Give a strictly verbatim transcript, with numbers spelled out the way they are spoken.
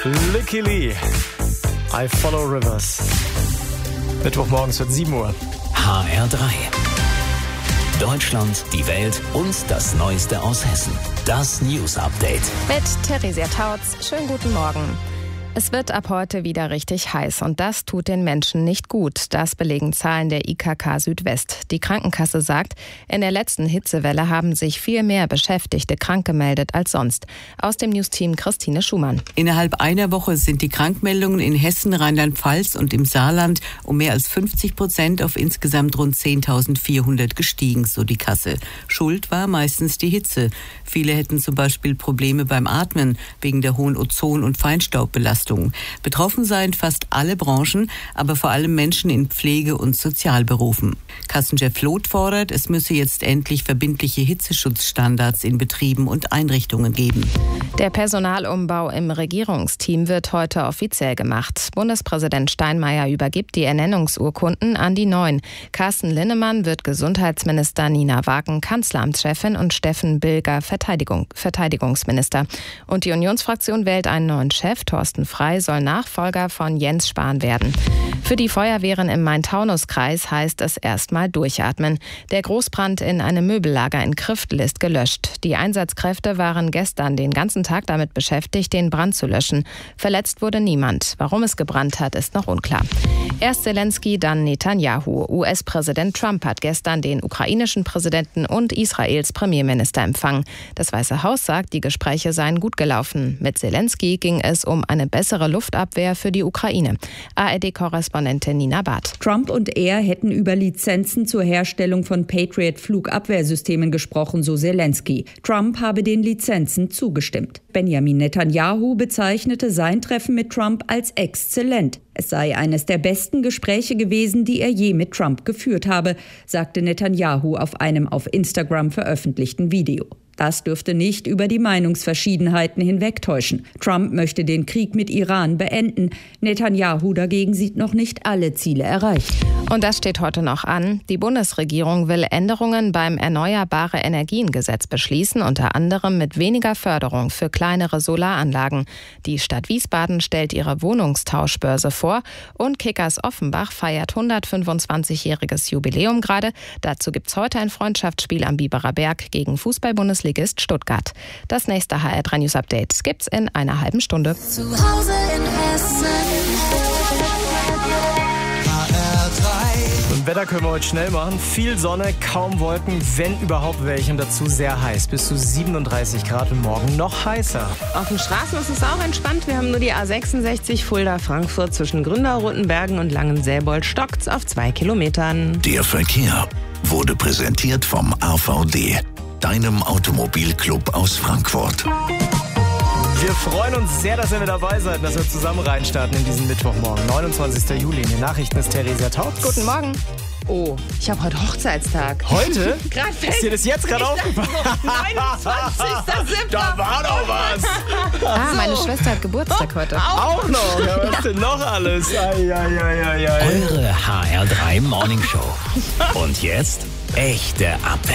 Lykke Li, I Follow Rivers. Mittwochmorgens wird sieben Uhr. H R drei. Deutschland, die Welt und das Neueste aus Hessen. Das News Update. Mit Theresia Tautz. Schönen guten Morgen. Es wird ab heute wieder richtig heiß und das tut den Menschen nicht gut. Das belegen Zahlen der I K K Südwest. Die Krankenkasse sagt, in der letzten Hitzewelle haben sich viel mehr Beschäftigte krank gemeldet als sonst. Aus dem Newsteam Christine Schumann. Innerhalb einer Woche sind die Krankmeldungen in Hessen, Rheinland-Pfalz und im Saarland um mehr als fünfzig Prozent auf insgesamt rund zehntausendvierhundert gestiegen, so die Kasse. Schuld war meistens die Hitze. Viele hätten zum Beispiel Probleme beim Atmen wegen der hohen Ozon- und Feinstaubbelastung. Betroffen seien fast alle Branchen, aber vor allem Menschen in Pflege- und Sozialberufen. Kassenchef Loth fordert, es müsse jetzt endlich verbindliche Hitzeschutzstandards in Betrieben und Einrichtungen geben. Der Personalumbau im Regierungsteam wird heute offiziell gemacht. Bundespräsident Steinmeier übergibt die Ernennungsurkunden an die Neuen. Carsten Linnemann wird Gesundheitsminister, Nina Wagen Kanzleramtschefin und Steffen Bilger Verteidigung, Verteidigungsminister. Und die Unionsfraktion wählt einen neuen Chef. Thorsten Frey soll Nachfolger von Jens Spahn werden. Für die Feuerwehren im Main-Taunus-Kreis heißt es erstmal durchatmen. Der Großbrand in einem Möbellager in Kriftel ist gelöscht. Die Einsatzkräfte waren gestern den ganzen Tag damit beschäftigt, den Brand zu löschen. Verletzt wurde niemand. Warum es gebrannt hat, ist noch unklar. Erst Zelensky, dann Netanyahu. U S-Präsident Trump hat gestern den ukrainischen Präsidenten und Israels Premierminister empfangen. Das Weiße Haus sagt, die Gespräche seien gut gelaufen. Mit Zelensky ging es um eine bessere Luftabwehr für die Ukraine. A R D-Korrespondentin Nina Barth. Trump und er hätten über Lizenzen zur Herstellung von Patriot-Flugabwehrsystemen gesprochen, so Zelensky. Trump habe den Lizenzen zugestimmt. Benjamin Netanyahu bezeichnete sein Treffen mit Trump als exzellent. Es sei eines der besten Gespräche gewesen, die er je mit Trump geführt habe, sagte Netanyahu auf einem auf Instagram veröffentlichten Video. Das dürfte nicht über die Meinungsverschiedenheiten hinwegtäuschen. Trump möchte den Krieg mit Iran beenden. Netanyahu dagegen sieht noch nicht alle Ziele erreicht. Und das steht heute noch an. Die Bundesregierung will Änderungen beim Erneuerbare-Energien-Gesetz beschließen, unter anderem mit weniger Förderung für kleinere Solaranlagen. Die Stadt Wiesbaden stellt ihre Wohnungstauschbörse vor und Kickers Offenbach feiert hundertfünfundzwanzigjähriges Jubiläum gerade. Dazu gibt's heute ein Freundschaftsspiel am Biberer Berg gegen Fußball-Bundesligist Stuttgart. Das nächste H R drei News Update gibt's in einer halben Stunde. Zu Hause in Hessen. H R drei. Und Wetter können wir heute schnell machen. Viel Sonne, kaum Wolken, wenn überhaupt welche. Und dazu sehr heiß. Bis zu siebenunddreißig Grad und morgen noch heißer. Auf den Straßen ist es auch entspannt. Wir haben nur die A sechsundsechzig Fulda-Frankfurt zwischen Grünau-Rotenbergen und Langenselbold stockt's auf zwei Kilometern. Der Verkehr wurde präsentiert vom A V D, deinem Automobilclub aus Frankfurt. Wir freuen uns sehr, dass ihr mit dabei seid, dass wir zusammen reinstarten in diesen Mittwochmorgen, neunundzwanzigsten Juli. In den Nachrichten ist Theresia Tautz. Guten Morgen. Oh, ich habe heute Hochzeitstag. Heute? Gerade fällt Ist dir das jetzt gerade aufgefallen? neunundzwanzigster siebter Da war doch was. Ah, So. meine Schwester hat Geburtstag heute. Auch noch. Ja, was denn noch alles? Ai, ai, ai, ai, ai. Eure H R drei Morning Show. Und jetzt echte Updates.